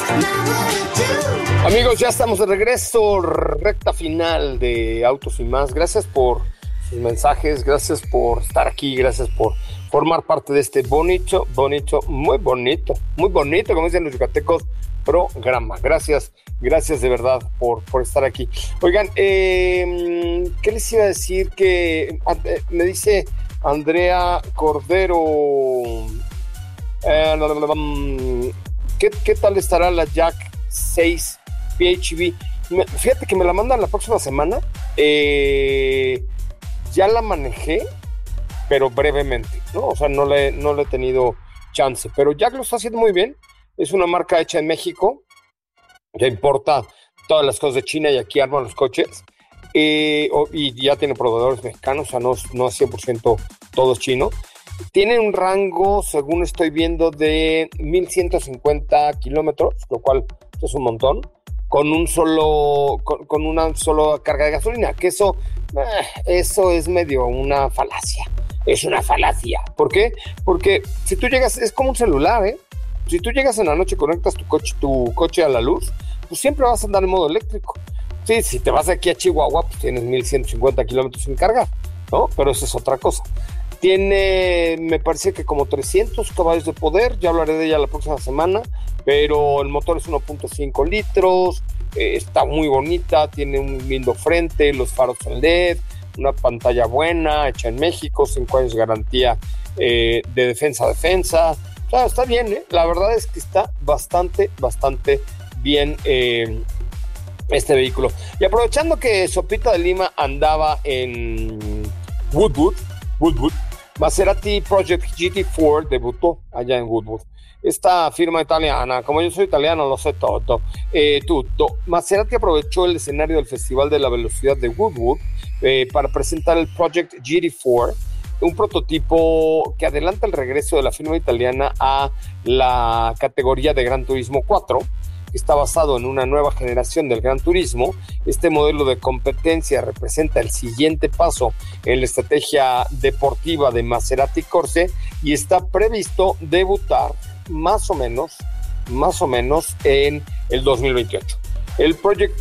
Amigos, ya estamos de regreso, recta final de Autos y Más. Gracias por sus mensajes, gracias por estar aquí, gracias por formar parte de este bonito, muy bonito, como dicen los yucatecos, programa. Gracias de verdad por estar aquí. Oigan, ¿qué les iba a decir? Que me dice Andrea Cordero, ¿qué tal estará la Jack 6 PHEV? Fíjate que me la mandan la próxima semana. Ya la manejé, pero brevemente, ¿no? O sea, no le he tenido chance, pero Jack lo está haciendo muy bien. Es una marca hecha en México, ya importa todas las cosas de China y aquí arman los coches, y ya tiene proveedores mexicanos, o sea, no es 100% todo es chino. Tiene un rango, según estoy viendo, de 1,150 kilómetros, lo cual es un montón, con una sola carga de gasolina, que eso es medio una falacia. Es una falacia. ¿Por qué? Porque si tú llegas, es como un celular, ¿eh? Si tú llegas en la noche y conectas tu coche a la luz, pues siempre vas a andar en modo eléctrico. Sí, si te vas de aquí a Chihuahua, pues tienes 1,150 kilómetros sin cargar, ¿no? Pero eso es otra cosa. Tiene, me parece que como 300 caballos de poder, ya hablaré de ella la próxima semana, pero el motor es 1.5 litros, está muy bonita, tiene un lindo frente, los faros en LED, una pantalla buena, hecha en México, 5 años de garantía de defensa. O sea, está bien, ¿eh? La verdad es que está bastante bien este vehículo. Y aprovechando que Sopita de Lima andaba en Woodwood, Maserati Project GT4 debutó allá en Woodwood. Esta firma italiana, como yo soy italiano, lo sé todo. Maserati aprovechó el escenario del Festival de la Velocidad de Woodwood para presentar el Project GT4, un prototipo que adelanta el regreso de la firma italiana a la categoría de Gran Turismo 4, que está basado en una nueva generación del Gran Turismo. Este modelo de competencia representa el siguiente paso en la estrategia deportiva de Maserati Corse y está previsto debutar más o menos en el 2028. El Project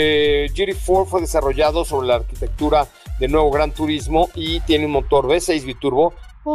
GT4 fue desarrollado sobre la arquitectura de nuevo Gran Turismo y tiene un motor V6 biturbo,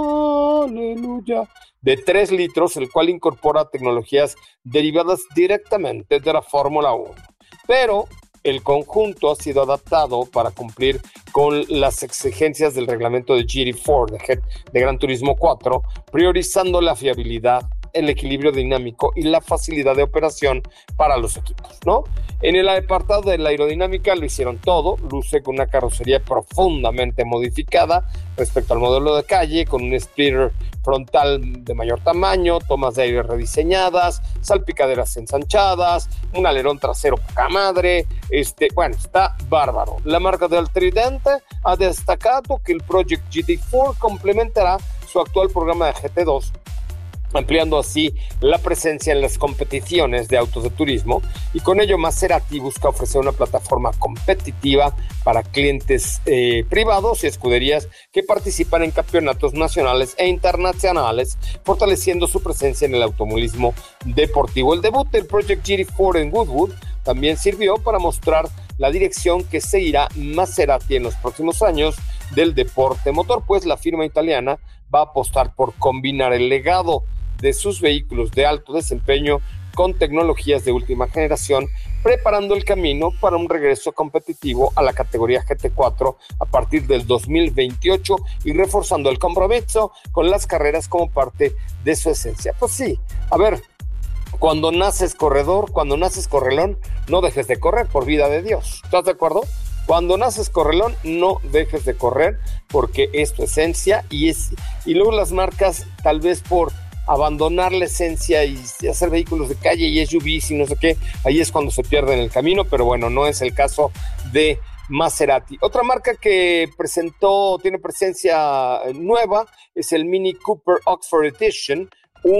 aleluya, de 3 litros, el cual incorpora tecnologías derivadas directamente de la Fórmula 1. Pero el conjunto ha sido adaptado para cumplir con las exigencias del reglamento de GT4 de Gran Turismo 4, priorizando la fiabilidad, el equilibrio dinámico y la facilidad de operación para los equipos, ¿no? En el apartado de la aerodinámica lo hicieron todo, luce con una carrocería profundamente modificada respecto al modelo de calle, con un splitter frontal de mayor tamaño, tomas de aire rediseñadas, salpicaderas ensanchadas, un alerón trasero poca madre, bueno, está bárbaro. La marca del Tridente ha destacado que el Project GT4 complementará su actual programa de GT2, ampliando así la presencia en las competiciones de autos de turismo, y con ello Maserati busca ofrecer una plataforma competitiva para clientes privados y escuderías que participan en campeonatos nacionales e internacionales, fortaleciendo su presencia en el automovilismo deportivo. El debut del Project GT4 en Woodwood también sirvió para mostrar la dirección que seguirá Maserati en los próximos años del deporte motor, pues la firma italiana va a apostar por combinar el legado de sus vehículos de alto desempeño con tecnologías de última generación, preparando el camino para un regreso competitivo a la categoría GT4 a partir del 2028 y reforzando el compromiso con las carreras como parte de su esencia. Pues sí, a ver, cuando naces corredor, cuando naces correlón, no dejes de correr, por vida de Dios. ¿Estás de acuerdo? Cuando naces correlón, no dejes de correr, porque es tu esencia, y luego las marcas, tal vez por abandonar la esencia y hacer vehículos de calle y SUVs y no sé qué, ahí es cuando se pierden el camino, pero bueno, no es el caso de Maserati. Otra marca que tiene presencia nueva, es el Mini Cooper Oxford Edition,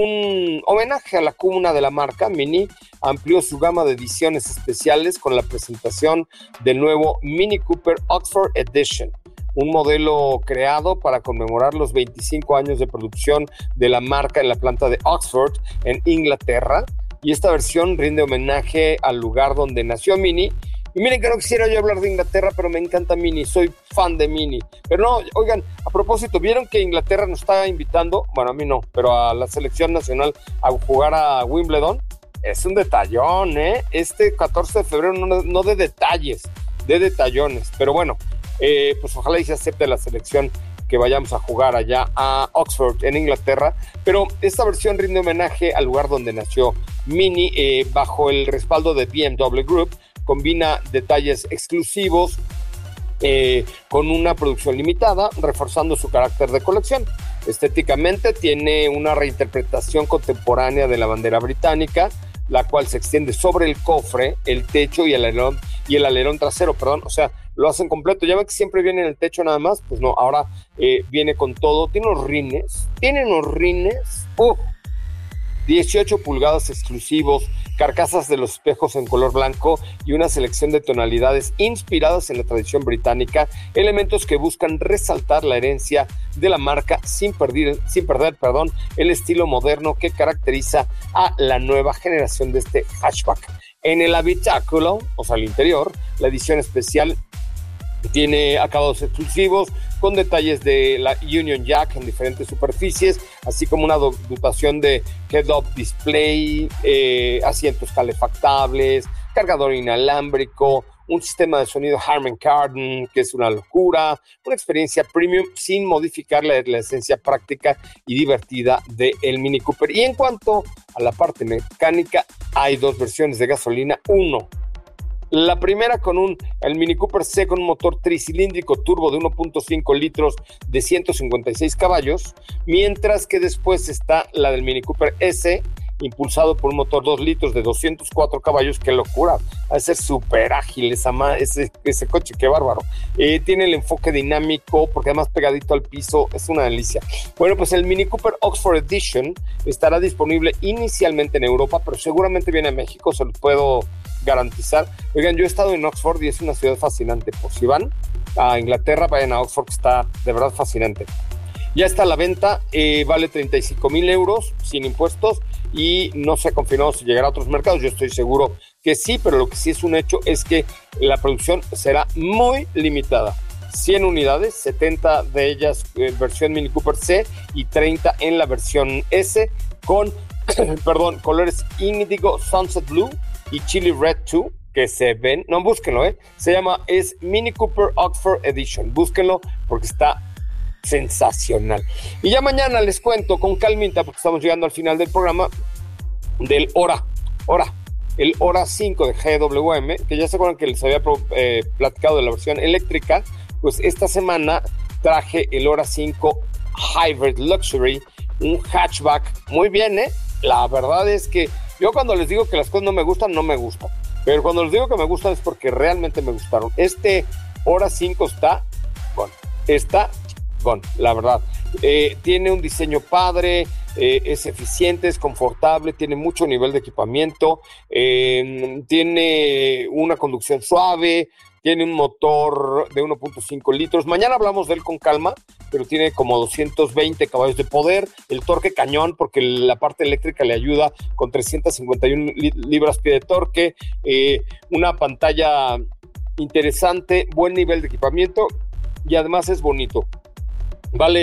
un homenaje a la cuna de la marca. Mini amplió su gama de ediciones especiales con la presentación del nuevo Mini Cooper Oxford Edition, un modelo creado para conmemorar los 25 años de producción de la marca en la planta de Oxford, en Inglaterra. y esta versión rinde homenaje al lugar donde nació Mini. Y miren que no quisiera yo hablar de Inglaterra, pero me encanta Mini, soy fan de Mini. Pero no, oigan, a propósito, ¿vieron que Inglaterra nos está invitando? Bueno, a mí no, pero a la selección nacional a jugar a Wimbledon. Es un detallón, ¿eh? Este 14 de febrero no de detalles, de detallones. Pero bueno, pues ojalá y se acepte la selección que vayamos a jugar allá a Oxford, en Inglaterra. Pero esta versión rinde homenaje al lugar donde nació Mini, bajo el respaldo de BMW Group. Combina detalles exclusivos con una producción limitada, reforzando su carácter de colección. Estéticamente tiene una reinterpretación contemporánea de la bandera británica, la cual se extiende sobre el cofre, el techo y el alerón trasero, perdón, o sea, lo hacen completo. Ya ven que siempre viene en el techo nada más, pues no, ahora viene con todo. Tiene unos rines, 18 pulgadas exclusivos, carcasas de los espejos en color blanco y una selección de tonalidades inspiradas en la tradición británica, elementos que buscan resaltar la herencia de la marca sin perder, el estilo moderno que caracteriza a la nueva generación de este hatchback. En el habitáculo, o sea, el interior, la edición especial tiene acabados exclusivos con detalles de la Union Jack en diferentes superficies, así como una dotación de head-up display, asientos calefactables, cargador inalámbrico, un sistema de sonido Harman Kardon, que es una locura, una experiencia premium sin modificar la esencia práctica y divertida del Mini Cooper. Y en cuanto a la parte mecánica, hay dos versiones de gasolina, la primera con el Mini Cooper C con un motor tricilíndrico turbo de 1.5 litros de 156 caballos, mientras que después está la del Mini Cooper S, impulsado por un motor 2 litros de 204 caballos. ¡Qué locura! Va a ser súper ágil ese coche, qué bárbaro. Tiene el enfoque dinámico, porque además pegadito al piso, es una delicia. Bueno, pues el Mini Cooper Oxford Edition estará disponible inicialmente en Europa, pero seguramente viene a México, se lo puedo garantizar. Oigan, yo he estado en Oxford y es una ciudad fascinante. Pues si van a Inglaterra, vayan a Oxford, que está de verdad fascinante. Ya está a la venta, vale 35,000 euros sin impuestos y no se ha confirmado si llegará a otros mercados. Yo estoy seguro que sí, pero lo que sí es un hecho es que la producción será muy limitada. 100 unidades, 70 de ellas versión Mini Cooper C y 30 en la versión S con colores Indigo, Sunset Blue y Chili Red 2, que se ven, no, búsquenlo, es Mini Cooper Oxford Edition, búsquenlo porque está sensacional. Y ya mañana les cuento con calmita, porque estamos llegando al final del programa, del el Hora 5 de GWM, que ya se acuerdan que les había platicado de la versión eléctrica. Pues esta semana traje el Hora 5 Hybrid Luxury, un hatchback, muy bien, la verdad es que yo cuando les digo que las cosas no me gustan, pero cuando les digo que me gustan es porque realmente me gustaron. Este Hora 5 está la verdad. Tiene un diseño padre, es eficiente, es confortable, tiene mucho nivel de equipamiento, tiene una conducción suave, tiene un motor de 1.5 litros. Mañana hablamos de él con calma, pero tiene como 220 caballos de poder, el torque cañón, porque la parte eléctrica le ayuda con 351 libras-pie de torque, una pantalla interesante, buen nivel de equipamiento y además es bonito. Vale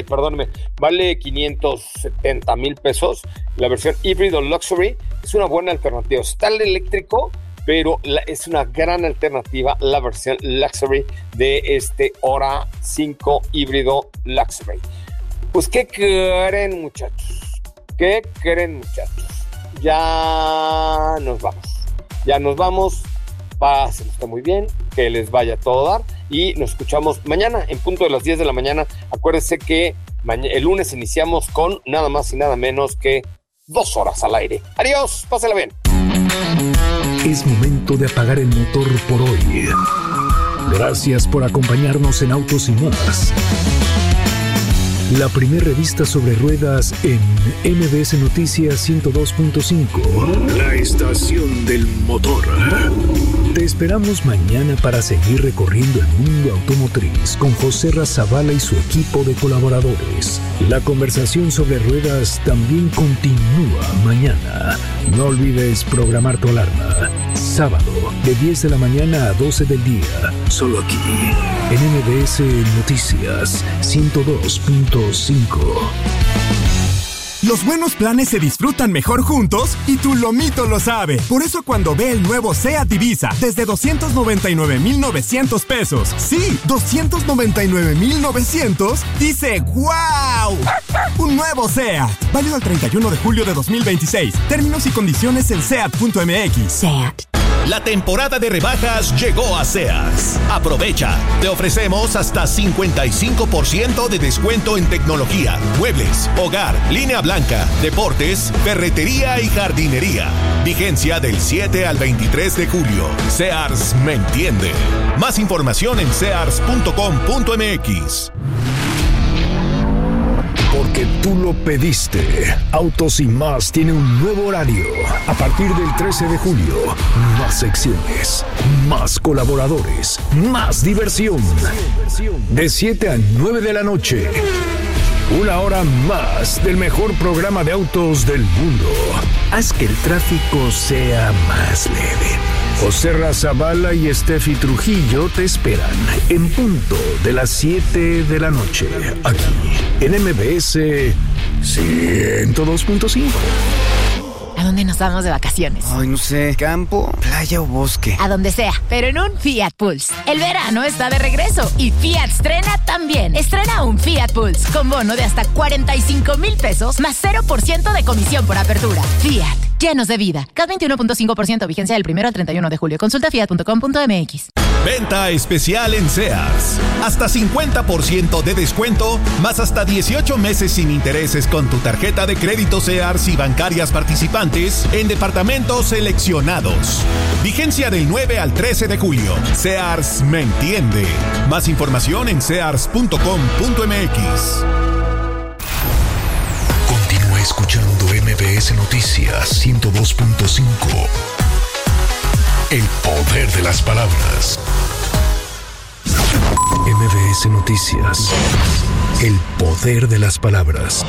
570,000 pesos. La versión híbrido Luxury es una buena alternativa. Está el eléctrico, pero es una gran alternativa la versión Luxury de este Hora 5 híbrido Luxury. Pues, ¿qué creen, muchachos? Ya nos vamos. Pásenlo está muy bien, que les vaya a todo dar y nos escuchamos mañana en punto de las 10 de la mañana. Acuérdense que el lunes iniciamos con nada más y nada menos que 2 horas al aire. Adiós, pásala bien. Es momento de apagar el motor por hoy. Gracias por acompañarnos en Autos y Modas, la primera revista sobre ruedas en MBS Noticias 102.5. La estación del motor. Te esperamos mañana para seguir recorriendo el mundo automotriz con José Razabala y su equipo de colaboradores. La conversación sobre ruedas también continúa mañana. No olvides programar tu alarma. Sábado, de 10 de la mañana a 12 del día. Solo aquí, en MBS Noticias 102.5. Los buenos planes se disfrutan mejor juntos y tu lomito lo sabe. Por eso cuando ve el nuevo SEAT Ibiza desde 299,900 pesos, sí, 299,900, dice ¡wow! Un nuevo SEAT, válido al 31 de julio de 2026. Términos y condiciones en SEAT.mx. SEAT. La temporada de rebajas llegó a Sears. Aprovecha. Te ofrecemos hasta 55% de descuento en tecnología, muebles, hogar, línea blanca, deportes, ferretería y jardinería. Vigencia del 7 al 23 de julio. Sears me entiende. Más información en sears.com.mx. Porque tú lo pediste. Autos y Más tiene un nuevo horario. A partir del 13 de julio, más secciones, más colaboradores, más diversión. De 7 a 9 de la noche. Una hora más del mejor programa de autos del mundo. Haz que el tráfico sea más leve. José Razabala y Steffi Trujillo te esperan en punto de las 7 de la noche. Aquí, en MBS 102.5. ¿A dónde nos vamos de vacaciones? Ay, no sé, campo, playa o bosque. A donde sea, pero en un Fiat Pulse. El verano está de regreso y Fiat estrena también. Estrena un Fiat Pulse con bono de hasta 45,000 pesos más 0% de comisión por apertura. Fiat, llenos de vida. CAT 21.5%, vigencia del 1 al 31 de julio. Consulta fiat.com.mx. Venta especial en Sears. Hasta 50% de descuento, más hasta 18 meses sin intereses con tu tarjeta de crédito Sears y bancarias participantes en departamentos seleccionados. Vigencia del 9 al 13 de julio. Sears me entiende. Más información en sears.com.mx. Continúa escuchando MBS Noticias 102.5. El poder de las palabras. MBS Noticias. El poder de las palabras.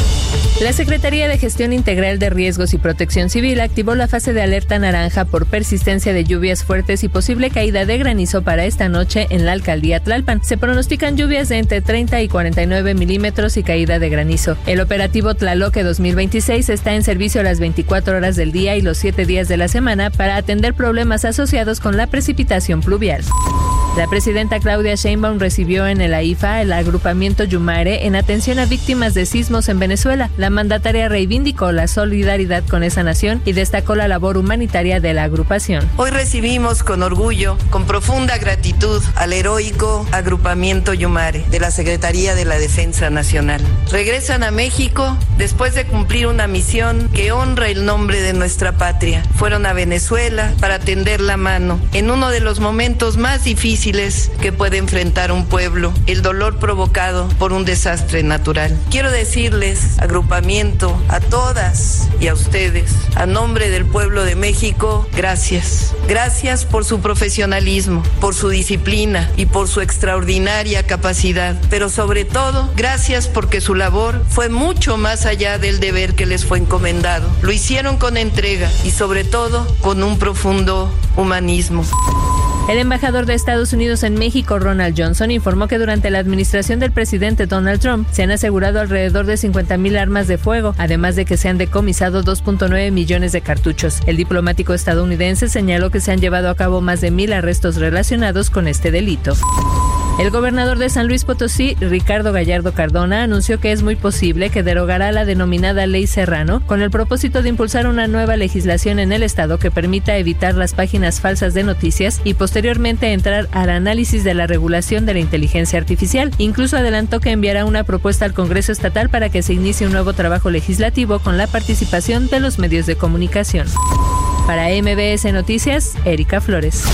La Secretaría de Gestión Integral de Riesgos y Protección Civil activó la fase de alerta naranja por persistencia de lluvias fuertes y posible caída de granizo para esta noche en la alcaldía Tlalpan. Se pronostican lluvias de entre 30 y 49 milímetros y caída de granizo. El operativo Tlaloque 2026 está en servicio a las 24 horas del día y los 7 días de la semana para atender problemas asociados con la precipitación pluvial. La presidenta Claudia Sheinbaum recibió en el AIFA el agrupamiento Yumare en atención a víctimas de sismos en Venezuela. La mandataria reivindicó la solidaridad con esa nación y destacó la labor humanitaria de la agrupación. Hoy recibimos con orgullo, con profunda gratitud, al heroico agrupamiento Yumare de la Secretaría de la Defensa Nacional. Regresan a México después de cumplir una misión que honra el nombre de nuestra patria. Fueron a Venezuela para tender la mano en uno de los momentos más difíciles que puede enfrentar un pueblo, el dolor provocado por un desastre natural. Quiero decirles, agrupamiento, a todas y a ustedes, a nombre del pueblo de México, gracias. Gracias por su profesionalismo, por su disciplina y por su extraordinaria capacidad, pero sobre todo, gracias porque su labor fue mucho más allá del deber que les fue encomendado. Lo hicieron con entrega y sobre todo con un profundo humanismo. El embajador de Estados Unidos en México, Ronald Johnson, informó que durante la administración del presidente Donald Trump se han asegurado alrededor de 50,000 armas de fuego, además de que se han decomisado 2.9 millones de cartuchos. El diplomático estadounidense señaló que se han llevado a cabo más de 1,000 arrestos relacionados con este delito. El gobernador de San Luis Potosí, Ricardo Gallardo Cardona, anunció que es muy posible que derogará la denominada Ley Serrano con el propósito de impulsar una nueva legislación en el estado que permita evitar las páginas falsas de noticias y posteriormente entrar al análisis de la regulación de la inteligencia artificial. Incluso adelantó que enviará una propuesta al Congreso estatal para que se inicie un nuevo trabajo legislativo con la participación de los medios de comunicación. Para MBS Noticias, Erika Flores.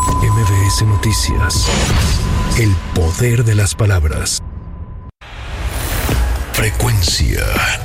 MBS Noticias. El poder de las palabras. Frecuencia